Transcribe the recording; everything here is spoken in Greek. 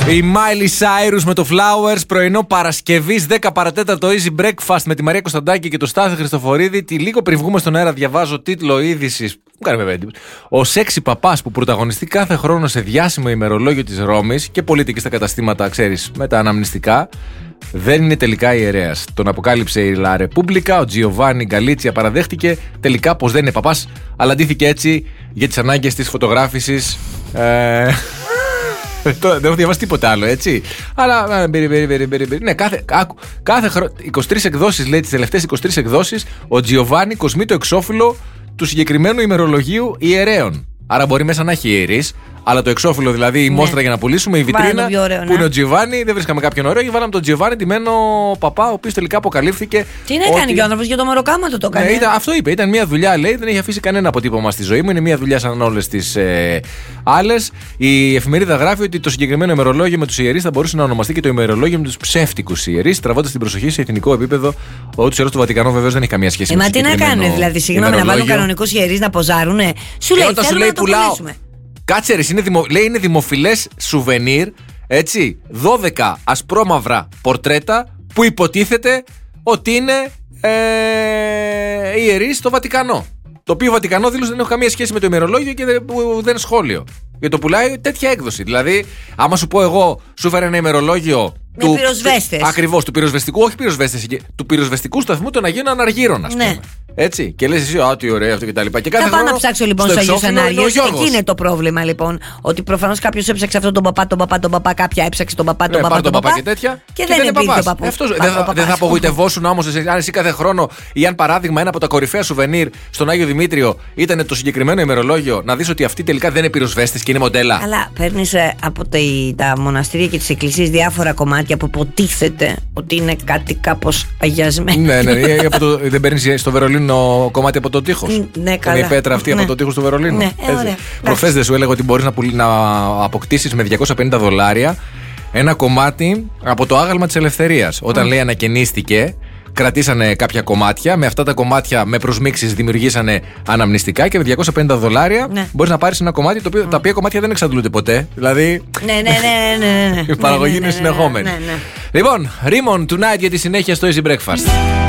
Η Miley Cyrus με το Flowers, πρωινό Παρασκευής 10 παρατέταρτο Easy Breakfast με τη Μαρία Κωνσταντάκη και το Στάθη Χριστοφορίδη. Τι λίγο πριν βγούμε στον αέρα, διαβάζω τίτλο είδησης. Μου κάνει βέβαια έντυπωση. Ο σεξι παπάς που πρωταγωνιστεί κάθε χρόνο σε διάσημο ημερολόγιο της Ρώμης και πωλείται και στα καταστήματα, ξέρεις, με τα αναμνηστικά, δεν είναι τελικά ιερέας. Τον αποκάλυψε η La Repubblica. Ο Τζιοβάνι Γκαλίτσια παραδέχτηκε τελικά πως δεν είναι παπάς, αλλά ντύθηκε έτσι για τις ανάγκες της φωτογράφησης. Δεν έχω διαβάσει τίποτα άλλο, έτσι. Αλλά. Ναι, κάθε χρόνο. 23 εκδόσεις, λέει, τις τελευταίες 23 εκδόσεις, ο Τζιοβάνι κοσμεί το εξώφυλλο του συγκεκριμένου ημερολογίου ιερέων. Άρα μπορεί μέσα να έχει ιερείς, αλλά το εξώφυλλο, δηλαδή η μόστρα για να πουλήσουμε, η βιτρίνα που είναι ο Τζιοβάνι, δεν βρίσκαμε κάποιον ωραίο και βάλαμε τον Τζιοβάνι ντυμένο παπά, ο οποίος τελικά αποκαλύφθηκε. Τι να κάνει και ο άνθρωπος για το μεροκάματο το έκανε. Αυτό είπε, ήταν μια δουλειά, λέει, δεν έχει αφήσει κανένα αποτύπωμα στη ζωή μου, είναι μια δουλειά σαν όλες τις άλλες. Η εφημερίδα γράφει ότι το συγκεκριμένο ημερολόγιο με τους ιερείς θα μπορούσε να ονομαστεί και το ημερολόγιο με τους ψεύτικους ιερείς, τραβώντας την προσοχή σε εθνικό επίπεδο. Ο τους ιερούς του Βατικανό βεβαίως δεν έχει καμία σχέση με το. Μα τι να κάνουν, δηλαδή, συγγνώμη, να βάλουν κανονικούς ιερείς να ποζάρουνε. Σου λέει, θέλουμε να το πουλήσουμε. Κάτσε ρε, λέει είναι δημοφιλές σουβενίρ, έτσι, 12 ασπρόμαυρα πορτρέτα που υποτίθεται ότι είναι ιερείς στο Βατικανό. Το οποίο Βατικανό δήλωσε δεν έχει καμία σχέση με το ημερολόγιο και δεν είναι σχόλιο. Και το πουλάει τέτοια έκδοση. Δηλαδή, άμα σου πω εγώ, σου φέρε ένα ημερολόγιο. Με πυροσβέστες. Ακριβώς, του πυροσβεστικού, όχι πυροσβέστες, του πυροσβεστικού σταθμού των Αγίων Αναργύρων, ας πούμε. Έτσι. Και λες εσύ, τι ωραίο αυτό κτλ. Θα πάω να ψάξω λοιπόν στους Αγίους Ανάργυρους. Εκεί είναι το πρόβλημα λοιπόν. Ότι προφανώς κάποιος έψαξε αυτόν τον παπά, κάποια έψαξε τον παπά, τον παπά και τέτοια. Και δεν υπήρχε ο παππούς. Δεν θα απογοητευόσουν όμως αν εσύ κάθε χρόνο ή αν παράδειγμα ένα από τα κορυφαία σουβενίρ στον Άγιο Δημήτριο ήταν το συγκεκριμένο ημερολόγιο, να δεις ότι αυτοί τελικά δεν είναι πυροσβέστες και είναι μοντέλα. Αλλά παίρνεις από τα μοναστήρια και τις εκκλησίες διάφορα κομμάτια που υποτίθεται ότι είναι κάτι κάπως αγιασμένο. Ναι, δεν παίρνεις στο Βερολίνο κομμάτι από το τείχος. Ναι, καλά. Είναι η πέτρα αυτή από το τείχος του Βερολίνου. Ναι, ωραία. Προχθές δεν σου έλεγα ότι μπορείς να αποκτήσεις με $250 ένα κομμάτι από το άγαλμα της ελευθερίας. Όταν λέει ανακαινίστηκε, κρατήσανε κάποια κομμάτια. Με αυτά τα κομμάτια με προσμίξεις δημιουργήσανε αναμνηστικά και με $250 μπορείς να πάρεις ένα κομμάτι τα οποία κομμάτια δεν εξαντλούνται ποτέ. Δηλαδή. Ναι. Η παραγωγή είναι συνεχόμενη. Λοιπόν, Rimon Tonight για τη συνέχεια στο Easy Breakfast.